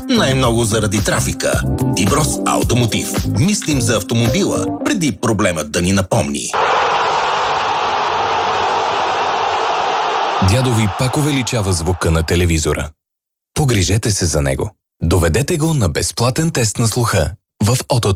Най-много заради трафика. Тиброс Автомотив. Мислим за автомобила, преди проблемът да ни напомни. Дядо ви пак увеличава звука на телевизора. Погрижете се за него. Доведете го на безплатен тест на слуха в ОТО